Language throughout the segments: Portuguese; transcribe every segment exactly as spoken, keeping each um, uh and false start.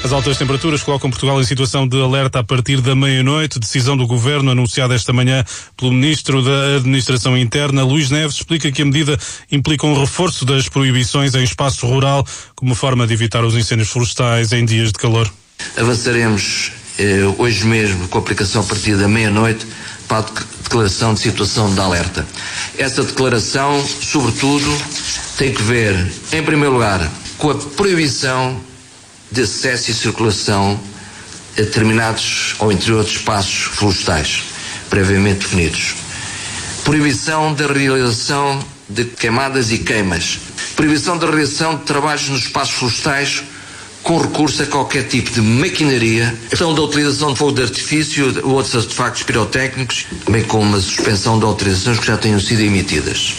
As altas temperaturas colocam Portugal em situação de alerta a partir da meia-noite. Decisão do Governo anunciada esta manhã pelo Ministro da Administração Interna, Luís Neves, explica que a medida implica um reforço das proibições em espaço rural como forma de evitar os incêndios florestais em dias de calor. Avançaremos eh, hoje mesmo com a aplicação a partir da meia-noite para a declaração de situação de alerta. Essa declaração, sobretudo, tem que ver, em primeiro lugar, com a proibição de acesso e circulação a determinados ou interior de espaços florestais, previamente definidos. Proibição da realização de queimadas e queimas. Proibição da realização de trabalhos nos espaços florestais com recurso a qualquer tipo de maquinaria, questão da utilização de fogo de artifício ou outros artefactos pirotécnicos, bem como a suspensão de autorizações que já tenham sido emitidas.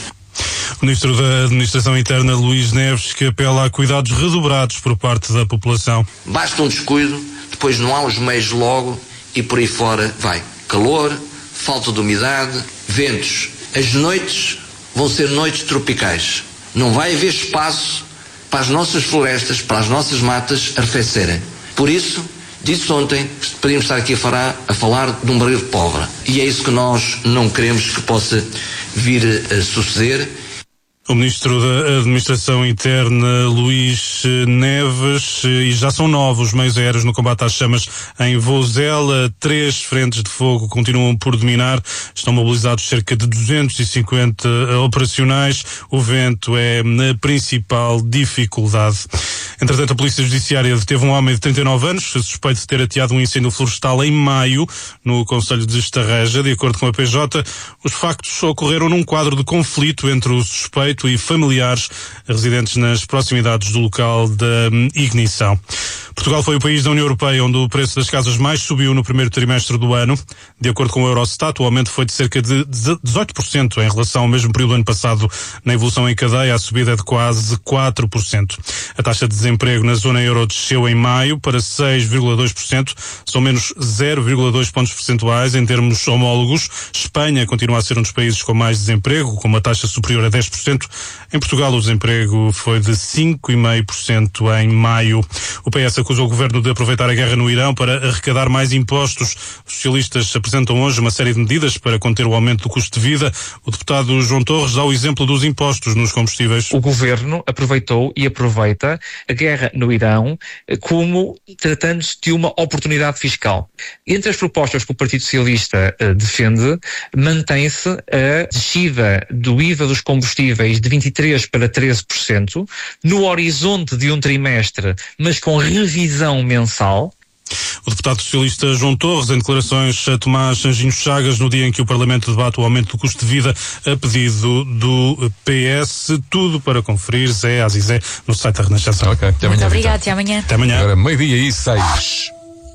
O Ministro da Administração Interna, Luís Neves, que apela a cuidados redobrados por parte da população. Basta um descuido, depois não há os meios logo e por aí fora vai. Calor, falta de umidade, ventos. As noites vão ser noites tropicais. Não vai haver espaço para as nossas florestas, para as nossas matas arrefecerem. Por isso, disse ontem que podíamos estar aqui a falar, a falar de um barril de pólvora. E é isso que nós não queremos que possa vir a suceder. O Ministro da Administração Interna, Luís Neves, e já são novos os meios aéreos no combate às chamas em Vozela. Três frentes de fogo continuam por dominar. Estão mobilizados cerca de duzentos e cinquenta operacionais. O vento é a principal dificuldade. Entretanto, a Polícia Judiciária deteve um homem de trinta e nove anos, suspeito de ter ateado um incêndio florestal em maio, no concelho de Estarreja. De acordo com a P J, os factos ocorreram num quadro de conflito entre o suspeito e familiares residentes nas proximidades do local da ignição. Portugal foi o país da União Europeia onde o preço das casas mais subiu no primeiro trimestre do ano. De acordo com o Eurostat, o aumento foi de cerca de dezoito por cento em relação ao mesmo período do ano passado. Na evolução em cadeia, a subida é de quase quatro por cento. A taxa de desemprego na zona euro desceu em maio para seis vírgula dois por cento, são menos zero vírgula dois pontos percentuais em termos homólogos. Espanha continua a ser um dos países com mais desemprego, com uma taxa superior a dez por cento. Em Portugal, o desemprego foi de cinco vírgula cinco por cento em maio. O P S acusou o governo de aproveitar a guerra no Irão para arrecadar mais impostos. Os socialistas apresentam hoje uma série de medidas para conter o aumento do custo de vida. O deputado João Torres dá o exemplo dos impostos nos combustíveis. O governo aproveitou e aproveita a guerra no Irão como tratando-se de uma oportunidade fiscal. Entre as propostas que o Partido Socialista uh, defende, mantém-se a descida do I V A dos combustíveis de vinte e três por cento para treze por cento, no horizonte de um trimestre, mas com revisão mensal. O deputado socialista João Torres, em declarações a Tomás Anjinho Chagas, no dia em que o Parlamento debate o aumento do custo de vida a pedido do P S. Tudo para conferir, Zé Azizé, no site da Renascença. Ok, até amanhã. Muito obrigado, até amanhã. Até amanhã. Agora, meio-dia e seis.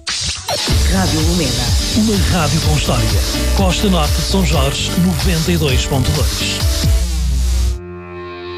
Rádio Lumena, uma rádio com história. Costa Norte de São Jorge, noventa e dois ponto dois.